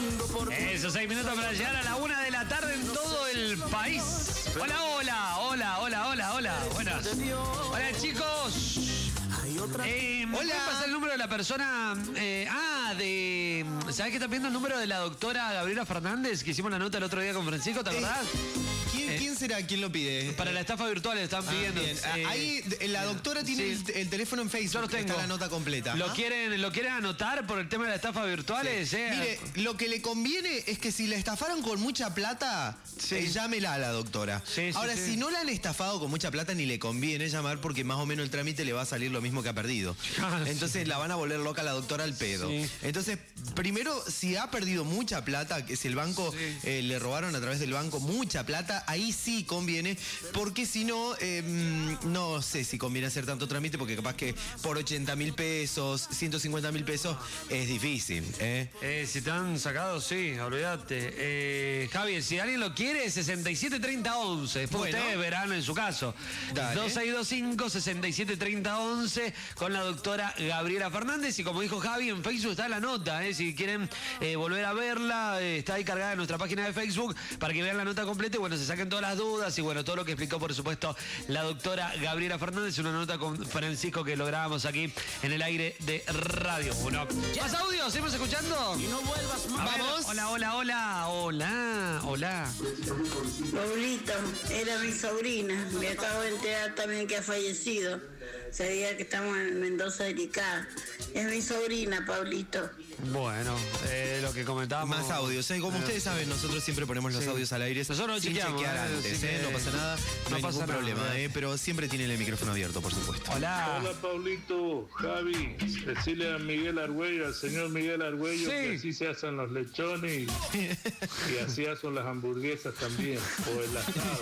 Eso, 6 minutos para llegar a la 1 de la tarde en todo el país. Hola, hola, hola, hola, hola, hola. Buenas. Hola, chicos. ¿Me puede pasar el número de la persona? ¿Sabés que está pidiendo el número de la doctora Gabriela Fernández? Que hicimos la nota el otro día con Francisco, ¿te acordás? ¿Quién será? ¿Quién lo pide? Para la estafa virtual le están pidiendo. Ahí la doctora tiene el teléfono en Facebook. Yo lo tengo. Está la nota completa. ¿Lo quieren anotar por el tema de la estafa virtuales? Sí. Mire, lo que le conviene es que si la estafaron con mucha plata, llámela a la doctora. Ahora, si no la han estafado con mucha plata, ni le conviene llamar porque más o menos el trámite le va a salir lo mismo que ha perdido. Entonces la van a volver loca a la doctora al pedo. Entonces, primero, si ha perdido mucha plata, que si el banco le robaron a través del banco mucha plata, ahí sí conviene, porque si no, no sé si conviene hacer tanto trámite, porque capaz que por 80.000 pesos, 150.000 pesos, es difícil. Si te han sacado, sí, olvídate. Javi, si alguien lo quiere, 673011. Después ustedes verán en su caso. 2625-673011 con la doctora Gabriela Fernández. Y como dijo Javi, en Facebook está la nota. Si quieren volver a verla, está ahí cargada en nuestra página de Facebook para que vean la nota completa y bueno, se saquen todas las dudas y bueno, todo lo que explicó por supuesto la doctora Gabriela Fernández, una nota con Francisco que lo grabamos aquí en el aire de Radio 1. ¿Más audio? ¿Seguimos escuchando? Y no vuelvas más. Vamos. Hola, hola, hola, hola, hola. Paulito, era mi sobrina, me acabo de enterar también que ha fallecido. Se diga que estamos en Mendoza de Licá. Es mi sobrina, Paulito. Bueno, lo que comentábamos. Más audios, como ustedes saben, nosotros siempre ponemos los audios al aire. Nosotros sin chequeamos, chequear antes, no pasa nada, no hay pasa ningún nada, problema, pero siempre tienen el micrófono abierto, por supuesto. Hola. Hola, Paulito, Javi, decirle a Miguel Argüello, al señor Miguel Argüello, que así se hacen los lechones y así hacen las hamburguesas también, o el asado.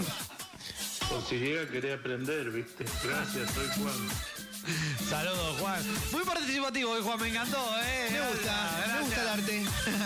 Por si llega a querer aprender, ¿viste? Gracias, soy Juan. Saludos, Juan. Muy participativo hoy, Juan, me encantó, Me gusta el arte.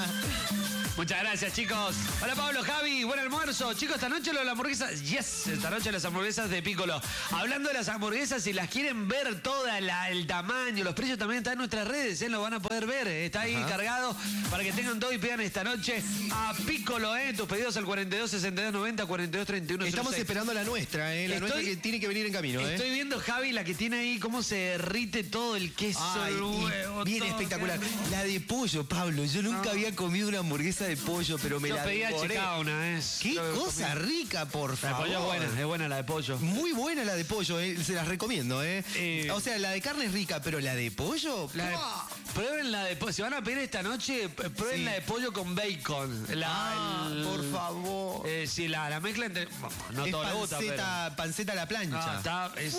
Muchas gracias, chicos. Hola, Pablo, Javi, buen almuerzo. Chicos, esta noche lo de las hamburguesas, esta noche las hamburguesas de Piccolo. Hablando de las hamburguesas, si las quieren ver toda el tamaño, los precios también están en nuestras redes, lo van a poder ver. Está ahí cargado para que tengan todo y pidan esta noche a Piccolo, tus pedidos al 42 62 90 42 31 06. Estamos esperando la nuestra, la nuestra que tiene que venir en camino. Estoy viendo, Javi, la que tiene ahí, cómo se derrite todo el queso, el huevo. Bien espectacular. La de pollo, Pablo, yo nunca había comido una hamburguesa de pollo, pero me la pedí a Chicago una vez. Qué cosa rica, por favor. La de pollo es buena la de pollo. Muy buena la de pollo, se las recomiendo, O sea, la de carne es rica, pero la de pollo. Prueben la de pollo. Si van a pedir esta noche, prueben la de pollo con bacon. Por favor. Sí, la mezcla entre. No es todo le gusta, pero. Panceta a la plancha. Es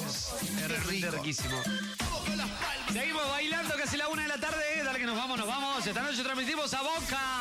riquísimo. Seguimos bailando casi la 1 de la tarde. Dale que nos vamos. Esta noche transmitimos a Boca.